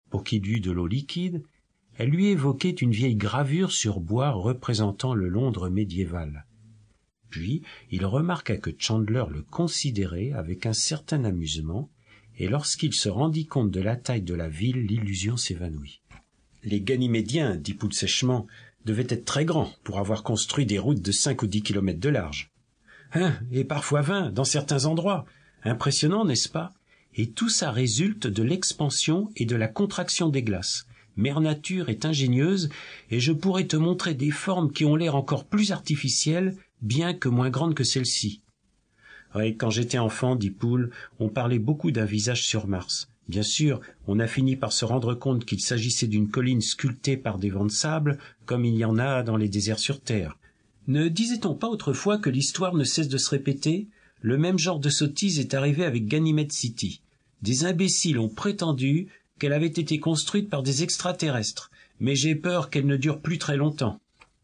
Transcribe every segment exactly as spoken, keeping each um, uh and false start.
pour qu'il y eût de l'eau liquide, elle lui évoquait une vieille gravure sur bois représentant le Londres médiéval. Puis il remarqua que Chandler le considérait avec un certain amusement, et lorsqu'il se rendit compte de la taille de la ville, l'illusion s'évanouit. « Les Ganymédiens, dit Poole sèchement, devaient être très grands pour avoir construit des routes de cinq ou dix kilomètres de large. Hein, et parfois vingt, dans certains endroits. Impressionnant, n'est-ce pas? Et tout ça résulte de l'expansion et de la contraction des glaces. Mère Nature est ingénieuse, et je pourrais te montrer des formes qui ont l'air encore plus artificielles, bien que moins grandes que celles-ci. » Oui, quand j'étais enfant, dit Poole, on parlait beaucoup d'un visage sur Mars. Bien sûr, on a fini par se rendre compte qu'il s'agissait d'une colline sculptée par des vents de sable, comme il y en a dans les déserts sur Terre. Ne disait-on pas autrefois que l'histoire ne cesse de se répéter? Le même genre de sottise est arrivé avec Ganymede City. Des imbéciles ont prétendu qu'elle avait été construite par des extraterrestres, mais j'ai peur qu'elle ne dure plus très longtemps.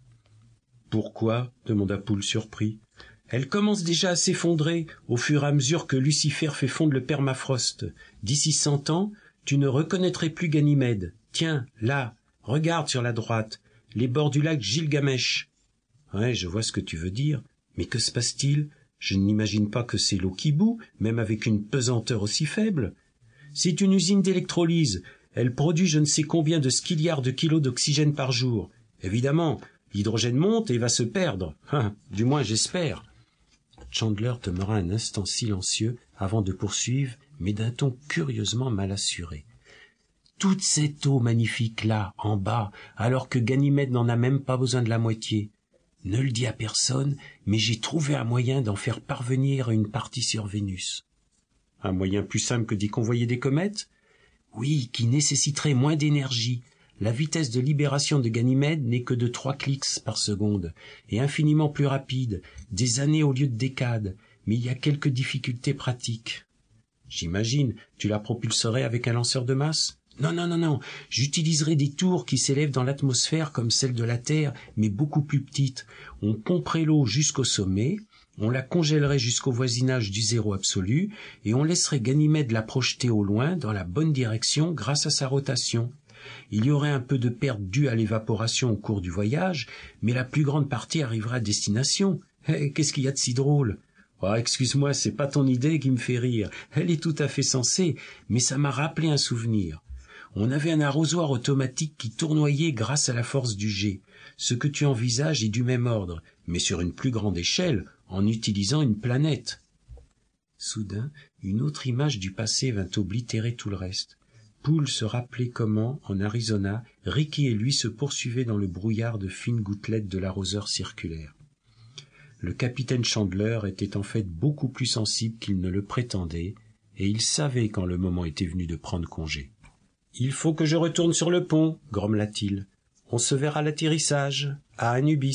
« Pourquoi ?» demanda Poole surpris. « Elle commence déjà à s'effondrer au fur et à mesure que Lucifer fait fondre le permafrost. D'ici cent ans, tu ne reconnaîtrais plus Ganymède. Tiens, là, regarde sur la droite, les bords du lac Gilgamesh. » Ouais, je vois ce que tu veux dire, mais que se passe-t-il? Je n'imagine pas que c'est l'eau qui bout, même avec une pesanteur aussi faible. C'est une usine d'électrolyse. Elle produit je ne sais combien de skilliards de kilos d'oxygène par jour. Évidemment, l'hydrogène monte et va se perdre. Hein, du moins j'espère. Chandler demeura un instant silencieux avant de poursuivre, mais d'un ton curieusement mal assuré. Toute cette eau magnifique là, en bas, alors que Ganymède n'en a même pas besoin de la moitié. Ne le dis à personne, mais j'ai trouvé un moyen d'en faire parvenir une partie sur Vénus. Un moyen plus simple que d'y convoyer des comètes? Oui, qui nécessiterait moins d'énergie. La vitesse de libération de Ganymède n'est que de trois clics par seconde, et infiniment plus rapide, des années au lieu de décades, mais il y a quelques difficultés pratiques. J'imagine, tu la propulserais avec un lanceur de masse? Non, non, non, non, j'utiliserai des tours qui s'élèvent dans l'atmosphère comme celles de la Terre, mais beaucoup plus petites. On pomperait l'eau jusqu'au sommet, on la congèlerait jusqu'au voisinage du zéro absolu, et on laisserait Ganymède la projeter au loin dans la bonne direction grâce à sa rotation. Il y aurait un peu de perte due à l'évaporation au cours du voyage, mais la plus grande partie arrivera à destination. Eh, qu'est-ce qu'il y a de si drôle? Oh, excuse-moi, c'est pas ton idée qui me fait rire. Elle est tout à fait sensée, mais ça m'a rappelé un souvenir. On avait un arrosoir automatique qui tournoyait grâce à la force du jet. Ce que tu envisages est du même ordre, mais sur une plus grande échelle, en utilisant une planète. Soudain, une autre image du passé vint oblitérer tout le reste. Poole se rappelait comment, en Arizona, Ricky et lui se poursuivaient dans le brouillard de fines gouttelettes de l'arroseur circulaire. Le capitaine Chandler était en fait beaucoup plus sensible qu'il ne le prétendait, et il savait quand le moment était venu de prendre congé. « Il faut que je retourne sur le pont, grommela-t-il. On se verra à l'atterrissage, à Anubis. »